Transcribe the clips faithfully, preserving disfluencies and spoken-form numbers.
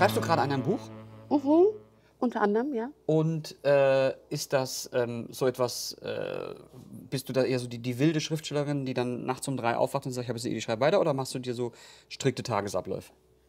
schreibst du gerade an einem Buch? Mhm. Unter anderem, ja. Und äh, ist das ähm, so etwas, äh, bist du da eher so die, die wilde Schriftstellerin, die dann nachts um drei aufwacht und sagt, ich habe jetzt eine Idee, ich schreibe weiter, oder machst du dir so strikte Tagesabläufe?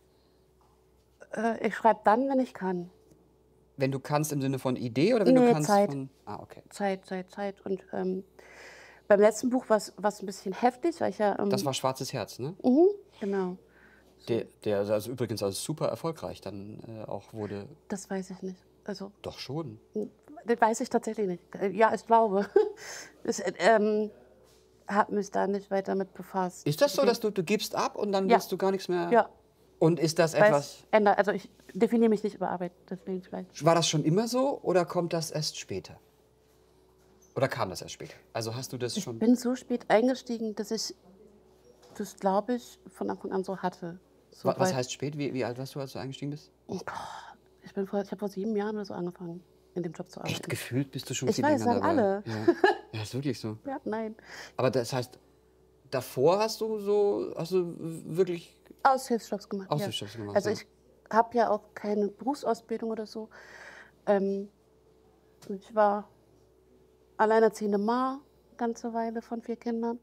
Äh, ich schreibe dann, wenn ich kann. Wenn du kannst im Sinne von Idee oder wenn du Nee, kannst Zeit. von... Ah, okay. Zeit, Zeit, Zeit. Und ähm, beim letzten Buch war es ein bisschen heftig, weil ich ja... Ähm, Das war Schwarzes Herz, ne? mhm, genau. Der, der also übrigens also super erfolgreich dann äh, auch wurde. Das weiß ich nicht. Also, Doch schon. das weiß ich tatsächlich nicht. Äh, Ja, ich glaube. Ich ähm, habe mich da nicht weiter mit befasst. Ist das so, dass du, du gibst ab und dann Ja. willst du gar nichts mehr? Ja. Und ist das Weil etwas... es ändert, also ich definiere mich nicht über Arbeit, deswegen vielleicht. War das schon immer so oder kommt das erst später? Oder kam das erst später? Also hast du das schon... Ich bin so spät eingestiegen, dass ich das, glaube ich, von Anfang an so hatte. So, Wa- Was weil- heißt spät? Wie, wie alt warst du, als du eingestiegen bist? Oh Gott, ich bin vor, ich habe vor sieben Jahren oder so angefangen, in dem Job zu arbeiten. Echt gefühlt bist du schon Ich viel weiß, länger sagen dabei. alle. Ja. Ja, ist wirklich so. Ja, nein. Aber das heißt, davor hast du so, hast du wirklich... Aushilfsjobs gemacht. Aushilfsjobs ja. gemacht, Also ja. ich habe ja auch keine Berufsausbildung oder so. Ähm, ich war alleinerziehende Ma, eine ganze Weile von vier Kindern.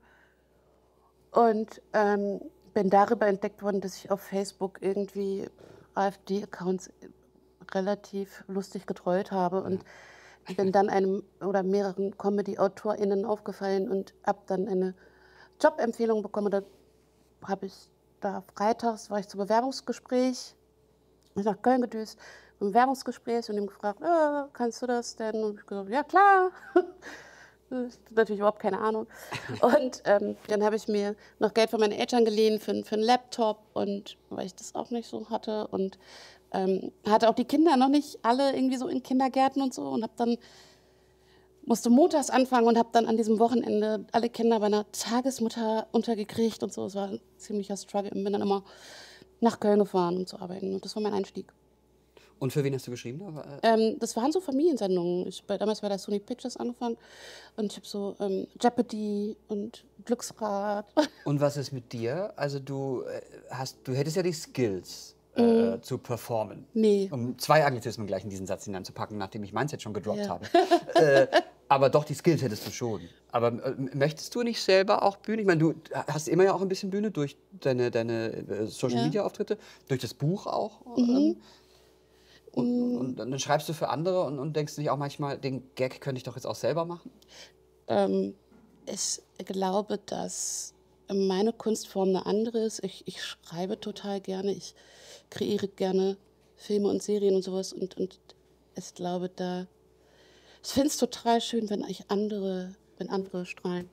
Und ähm, bin darüber entdeckt worden, dass ich auf Facebook irgendwie AfD-Accounts relativ lustig getrollt habe und bin dann einem oder mehreren Comedy-AutorInnen aufgefallen und habe dann eine Jobempfehlung bekommen. Da habe ich da freitags war ich zum Bewerbungsgespräch, bin nach Köln gedüst, zum Bewerbungsgespräch und ihm gefragt, äh, kannst du das denn? Und ich gesagt, ja klar. Das ist natürlich überhaupt keine Ahnung. Und ähm, dann habe ich mir noch Geld von meinen Eltern geliehen für, für einen Laptop, und weil ich das auch nicht so hatte. Und ähm, hatte auch die Kinder noch nicht alle irgendwie so in Kindergärten und so. Und habe dann, musste montags anfangen und habe dann an diesem Wochenende alle Kinder bei einer Tagesmutter untergekriegt und so. Es war ein ziemlicher Struggle. Und bin dann immer nach Köln gefahren, um zu arbeiten. Und das war mein Einstieg. Und für wen hast du geschrieben? Da? Ähm, das waren so Familiensendungen. Ich bei, damals bei der Sony Pictures angefangen und ich habe so ähm, Jeopardy und Glücksrad. Und was ist mit dir? Also du äh, hast, du hättest ja die Skills äh, Mhm. zu performen. Nee. Um zwei Anglizismen gleich in diesen Satz hineinzupacken, nachdem ich meins jetzt schon gedroppt Ja. habe. äh, aber doch, die Skills hättest du schon. Aber äh, möchtest du nicht selber auch Bühne? Ich meine, du hast immer ja auch ein bisschen Bühne durch deine, deine äh, Social-Media-Auftritte, durch das Buch auch. Ähm, und, und, und dann schreibst du für andere und, und denkst nicht auch manchmal, den Gag könnte ich doch jetzt auch selber machen? Ähm, ich glaube, dass meine Kunstform eine andere ist. Ich, ich schreibe total gerne, ich kreiere gerne Filme und Serien und sowas. Und, und ich glaube, da. Ich finde es total schön, wenn ich andere, wenn andere strahlen.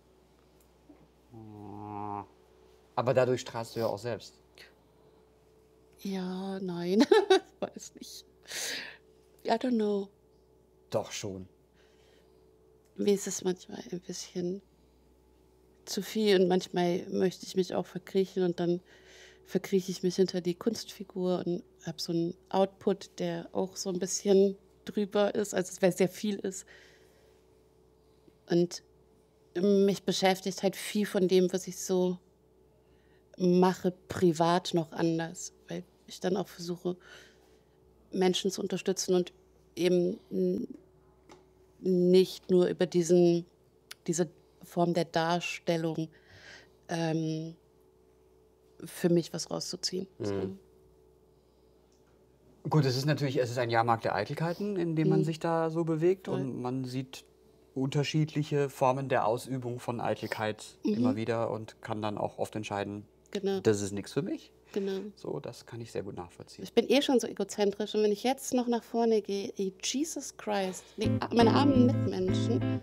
Aber dadurch strahlst du ja auch selbst. Ja, nein, ich weiß nicht. I don't know. Doch schon. Mir ist es manchmal ein bisschen zu viel und manchmal möchte ich mich auch verkriechen und dann verkrieche ich mich hinter die Kunstfigur und habe so einen Output, der auch so ein bisschen drüber ist, also weil es sehr viel ist. Und mich beschäftigt halt viel von dem, was ich so mache, privat noch anders, weil ich dann auch versuche, Menschen zu unterstützen und eben n- nicht nur über diesen, diese Form der Darstellung ähm, für mich was rauszuziehen. So. Gut, es ist natürlich, es ist ein Jahrmarkt der Eitelkeiten, in dem man sich da so bewegt. Voll. Und man sieht unterschiedliche Formen der Ausübung von Eitelkeit immer wieder und kann dann auch oft entscheiden, Genau, das ist nichts für mich. genau. So, das kann ich sehr gut nachvollziehen. Ich bin eh schon so egozentrisch und wenn ich jetzt noch nach vorne gehe, ey, Jesus Christ, die, meine armen Mitmenschen.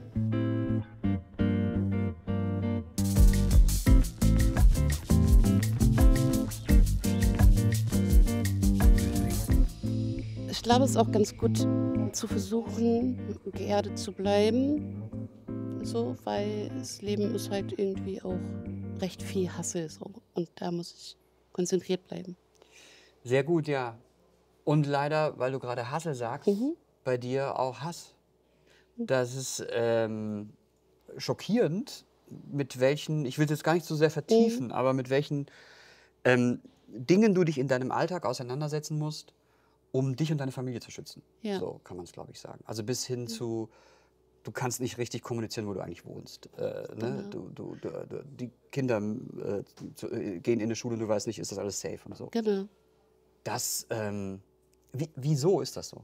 Ich glaube, es ist auch ganz gut zu versuchen, geerdet zu bleiben, so, weil das Leben ist halt irgendwie auch recht viel Hassel so und da muss ich konzentriert bleiben. Sehr gut, ja. Und leider, weil du gerade Hassel sagst, bei dir auch Hass. Das ist ähm, schockierend, mit welchen, ich will es jetzt gar nicht so sehr vertiefen, aber mit welchen ähm, Dingen du dich in deinem Alltag auseinandersetzen musst, um dich und deine Familie zu schützen. Ja. So kann man es, glaube ich, sagen. Also bis hin zu, du kannst nicht richtig kommunizieren, wo du eigentlich wohnst. Äh, ne? Genau. du, du, du, du, die Kinder äh, zu, äh, gehen in die Schule, du weißt nicht, ist das alles safe und so. Genau. Das, ähm, wie, wieso ist das so?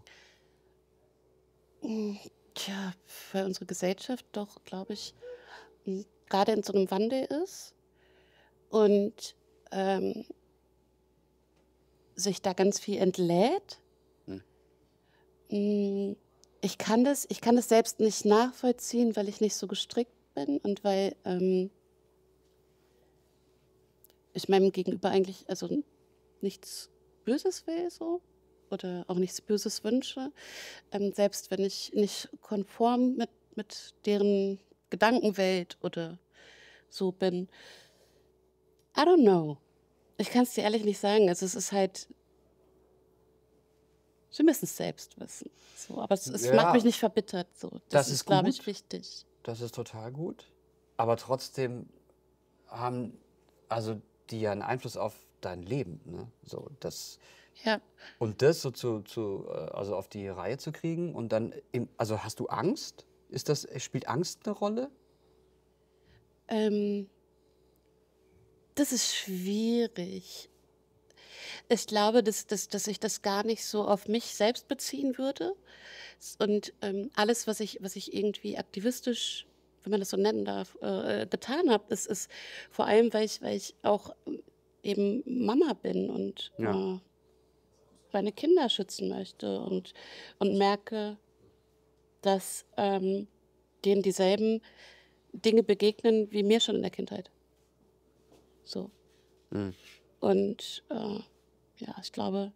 Mm, Tja, weil unsere Gesellschaft doch, glaube ich, mm, gerade in so einem Wandel ist und ähm, sich da ganz viel entlädt. Hm. Mm, Ich kann das, ich kann das selbst nicht nachvollziehen, weil ich nicht so gestrickt bin und weil ähm, ich meinem Gegenüber eigentlich also n- nichts Böses will so oder auch nichts Böses wünsche. Ähm, selbst wenn ich nicht konform mit, mit deren Gedankenwelt oder so bin. I don't know. Ich kann es dir ehrlich nicht sagen. Also es ist halt, sie müssen es selbst wissen. So, aber es, es macht mich Ja, nicht verbittert. So. Das, das ist, ist glaube ich, gut. wichtig. Das ist total gut. Aber trotzdem haben also die ja einen Einfluss auf dein Leben. Ne? So, das, Ja. und das so zu, zu, äh, also auf die Reihe zu kriegen und dann, im, also hast du Angst? Ist das, spielt Angst eine Rolle? Ähm, das ist schwierig. Ich glaube, dass, dass, dass ich das gar nicht so auf mich selbst beziehen würde. S- Und ähm, alles, was ich, was ich irgendwie aktivistisch, wenn man das so nennen darf, äh, getan habe, ist, ist vor allem, weil ich, weil ich auch ähm, eben Mama bin und Ja. äh, meine Kinder schützen möchte und, und merke, dass ähm, denen dieselben Dinge begegnen wie mir schon in der Kindheit. So. Hm. Und äh, ja, ich glaube,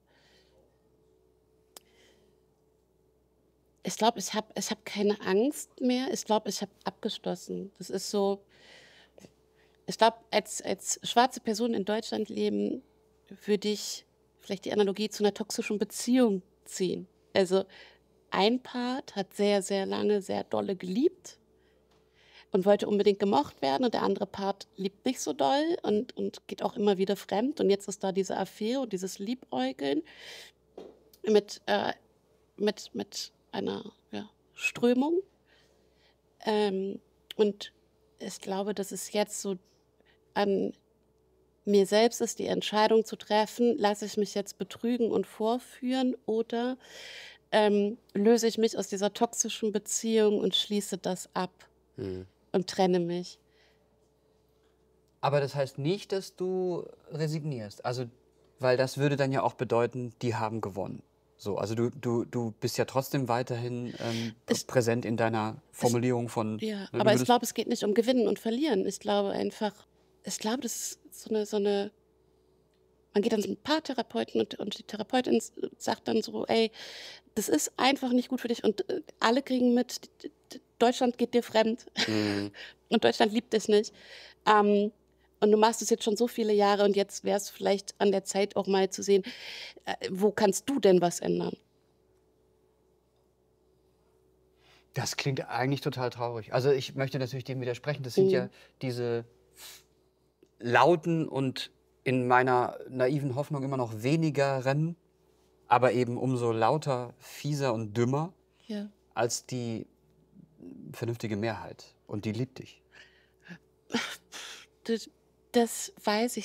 ich glaube, ich habe ich hab keine Angst mehr. Ich glaube, ich habe abgeschlossen. Das ist so, ich glaube, als, als schwarze Person in Deutschland leben, würde ich vielleicht die Analogie zu einer toxischen Beziehung ziehen. Also ein Part hat sehr, sehr lange sehr dolle geliebt und wollte unbedingt gemocht werden und der andere Part liebt nicht so doll und, und geht auch immer wieder fremd. Und jetzt ist da diese Affäre und dieses Liebäugeln mit, äh, mit, mit einer ja, Strömung. Ähm, und ich glaube, dass es jetzt so an mir selbst ist, die Entscheidung zu treffen, lasse ich mich jetzt betrügen und vorführen oder ähm, löse ich mich aus dieser toxischen Beziehung und schließe das ab Hm. und trenne mich. Aber das heißt nicht, dass du resignierst. Also, weil das würde dann ja auch bedeuten, die haben gewonnen. So, also du, du, du bist ja trotzdem weiterhin ähm, p- Ich, präsent in deiner ich, Formulierung von, ja, ne, du aber ich würdest, glaube, es geht nicht um Gewinnen und Verlieren. Ich glaube einfach, ich glaube, das ist so eine, so eine man geht dann zum Paartherapeuten und, und die Therapeutin s- sagt dann so, ey, das ist einfach nicht gut für dich und äh, alle kriegen mit, d- d- Deutschland geht dir fremd hm, und Deutschland liebt dich nicht. Ähm, und du machst es jetzt schon so viele Jahre und jetzt wäre es vielleicht an der Zeit auch mal zu sehen, äh, wo kannst du denn was ändern? das klingt eigentlich total traurig. Also ich möchte natürlich dem widersprechen. Das sind Mhm. ja diese lauten und in meiner naiven Hoffnung immer noch wenigeren, aber eben umso lauter, fieser und dümmer Ja. als die vernünftige Mehrheit. Und die liebt dich. Das, das weiß ich